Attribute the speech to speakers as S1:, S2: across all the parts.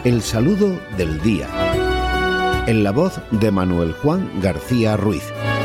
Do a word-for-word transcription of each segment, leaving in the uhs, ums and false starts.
S1: El saludo del día. En la voz de Manuel Juan García Ruiz.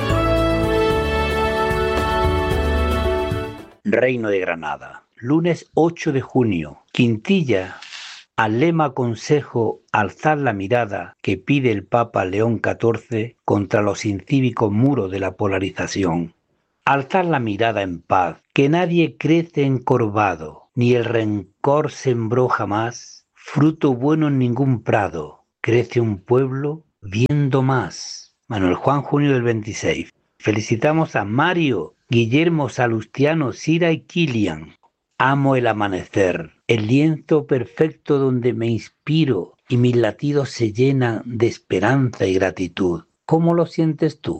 S2: Reino de Granada, lunes ocho de junio. Quintilla, al lema consejo alzar la mirada que pide el Papa León catorce contra los incívicos muros de la polarización. Alzar la mirada en paz, que nadie crece encorvado, ni el rencor sembró jamás, fruto bueno en ningún prado, crece un pueblo viendo más. Manuel Juan, junio del veintiséis. Felicitamos a Mario, Guillermo, Salustiano, Sira y Kilian. Amo el amanecer, el lienzo perfecto donde me inspiro y mis latidos se llenan de esperanza y gratitud. ¿Cómo lo sientes tú?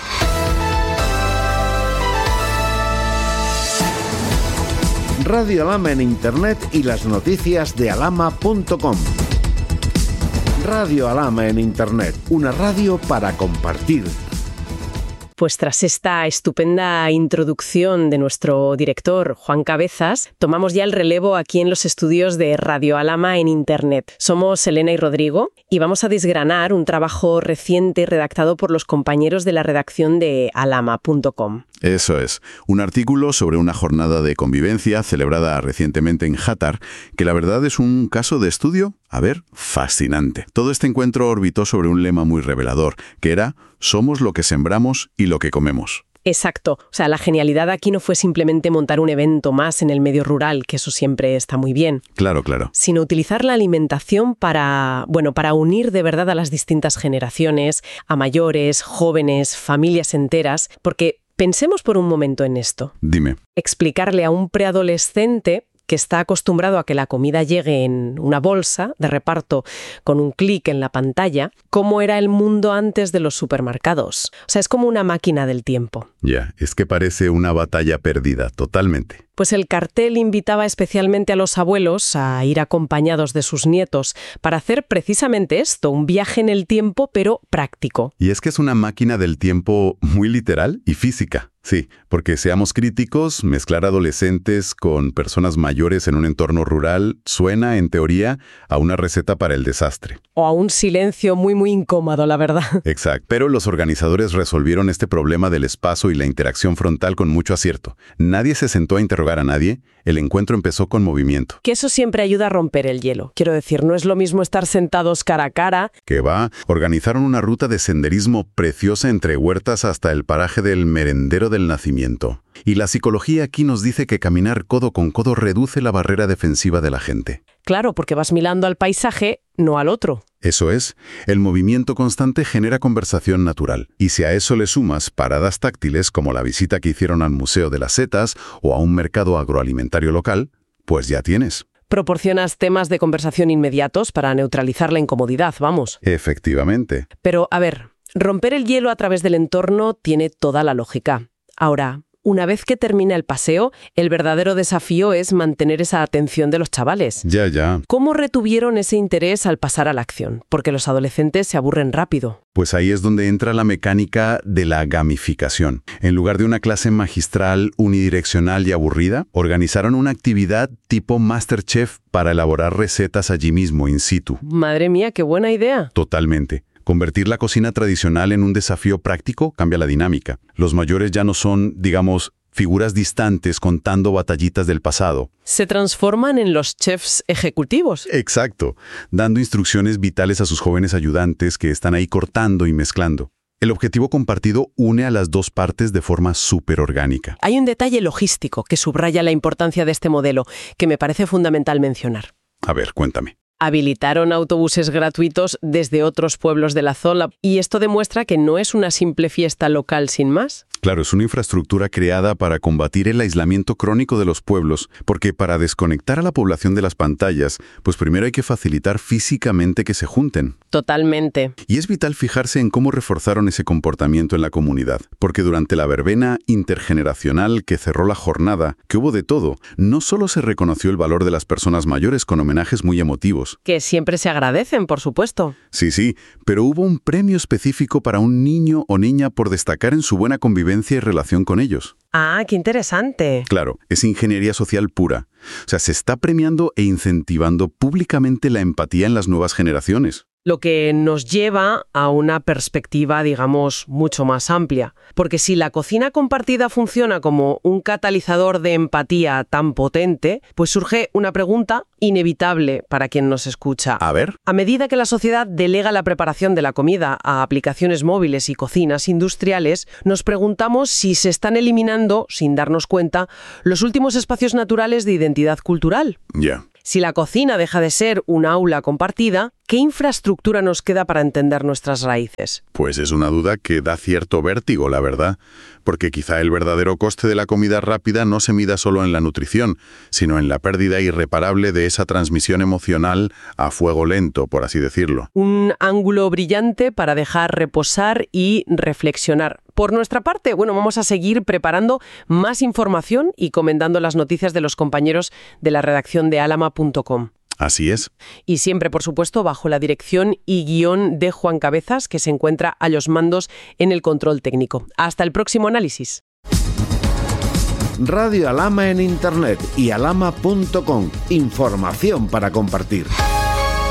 S1: Radio Alhama en Internet y las noticias de alhama punto com. Radio Alhama en Internet, una radio para compartir.
S3: Pues tras esta estupenda introducción de nuestro director, Juan Cabezas, tomamos ya el relevo aquí en los estudios de Radio Alhama en Internet. Somos Elena y Rodrigo y vamos a desgranar un trabajo reciente redactado por los compañeros de la redacción de alhama punto com.
S4: Eso es, un artículo sobre una jornada de convivencia celebrada recientemente en Játar, que la verdad es un caso de estudio, a ver, fascinante. Todo este encuentro orbitó sobre un lema muy revelador, que era «Somos lo que sembramos y lo que comemos».
S3: Exacto. O sea, la genialidad aquí no fue simplemente montar un evento más en el medio rural, que eso siempre está muy bien.
S4: Claro, claro.
S3: Sino utilizar la alimentación para, bueno, para unir de verdad a las distintas generaciones, a mayores, jóvenes, familias enteras, porque pensemos por un momento en esto.
S4: Dime.
S3: Explicarle a un preadolescente que está acostumbrado a que la comida llegue en una bolsa de reparto con un clic en la pantalla, cómo era el mundo antes de los supermercados. O sea, es como una máquina del tiempo.
S4: Ya, es que parece una batalla perdida, totalmente.
S3: Pues el cartel invitaba especialmente a los abuelos a ir acompañados de sus nietos para hacer precisamente esto, un viaje en el tiempo, pero práctico.
S4: Y es que es una máquina del tiempo muy literal y física. Sí, porque seamos críticos, mezclar adolescentes con personas mayores en un entorno rural suena, en teoría, a una receta para el desastre.
S3: O a un silencio muy, muy incómodo, la verdad.
S4: Exacto. Pero los organizadores resolvieron este problema del espacio y la interacción frontal con mucho acierto. Nadie se sentó a interrogar a nadie. El encuentro empezó con movimiento.
S3: Que eso siempre ayuda a romper el hielo. Quiero decir, no es lo mismo estar sentados cara a cara.
S4: Que va, organizaron una ruta de senderismo preciosa entre huertas hasta el paraje del merendero del nacimiento. Y la psicología aquí nos dice que caminar codo con codo reduce la barrera defensiva de la gente.
S3: Claro, porque vas mirando al paisaje, no al otro.
S4: Eso es, el movimiento constante genera conversación natural. Y si a eso le sumas paradas táctiles como la visita que hicieron al Museo de las Setas o a un mercado agroalimentario local, pues ya tienes.
S3: Proporcionas temas de conversación inmediatos para neutralizar la incomodidad, vamos.
S4: Efectivamente.
S3: Pero, a ver, romper el hielo a través del entorno tiene toda la lógica. Ahora, una vez que termina el paseo, el verdadero desafío es mantener esa atención de los chavales.
S4: Ya, ya.
S3: ¿Cómo retuvieron ese interés al pasar a la acción? Porque los adolescentes se aburren rápido.
S4: Pues ahí es donde entra la mecánica de la gamificación. En lugar de una clase magistral, unidireccional y aburrida, organizaron una actividad tipo MasterChef para elaborar recetas allí mismo, in situ.
S3: Madre mía, qué buena idea.
S4: Totalmente. Convertir la cocina tradicional en un desafío práctico cambia la dinámica. Los mayores ya no son, digamos, figuras distantes contando batallitas del pasado.
S3: Se transforman en los chefs ejecutivos.
S4: Exacto, dando instrucciones vitales a sus jóvenes ayudantes que están ahí cortando y mezclando. El objetivo compartido une a las dos partes de forma súper orgánica.
S3: Hay un detalle logístico que subraya la importancia de este modelo, que me parece fundamental mencionar.
S4: A ver, cuéntame.
S3: Habilitaron autobuses gratuitos desde otros pueblos de la zona y esto demuestra que no es una simple fiesta local sin más.
S4: Claro, es una infraestructura creada para combatir el aislamiento crónico de los pueblos, porque para desconectar a la población de las pantallas, pues primero hay que facilitar físicamente que se junten.
S3: Totalmente.
S4: Y es vital fijarse en cómo reforzaron ese comportamiento en la comunidad, porque durante la verbena intergeneracional que cerró la jornada, que hubo de todo, no solo se reconoció el valor de las personas mayores con homenajes muy emotivos.
S3: Que siempre se agradecen, por supuesto.
S4: Sí, sí, pero hubo un premio específico para un niño o niña por destacar en su buena convivencia convivencia y relación con ellos.
S3: Ah, qué interesante.
S4: Claro, es ingeniería social pura. O sea, se está premiando e incentivando públicamente la empatía en las nuevas generaciones.
S3: Lo que nos lleva a una perspectiva, digamos, mucho más amplia. Porque si la cocina compartida funciona como un catalizador de empatía tan potente, pues surge una pregunta inevitable para quien nos escucha.
S4: A ver.
S3: A medida que la sociedad delega la preparación de la comida a aplicaciones móviles y cocinas industriales, nos preguntamos si se están eliminando, sin darnos cuenta, los últimos espacios naturales de identidad cultural.
S4: Ya. Yeah.
S3: Si la cocina deja de ser un aula compartida, ¿qué infraestructura nos queda para entender nuestras raíces?
S4: Pues es una duda que da cierto vértigo, la verdad, porque quizá el verdadero coste de la comida rápida no se mida solo en la nutrición, sino en la pérdida irreparable de esa transmisión emocional a fuego lento, por así decirlo.
S3: Un ángulo brillante para dejar reposar y reflexionar. Por nuestra parte, bueno, vamos a seguir preparando más información y comentando las noticias de los compañeros de la redacción de alama punto com.
S4: Así es.
S3: Y siempre, por supuesto, bajo la dirección y guión de Juan Cabezas, que se encuentra a los mandos en el control técnico. Hasta el próximo análisis.
S1: Radio Alama en Internet y alama punto com. Información para compartir.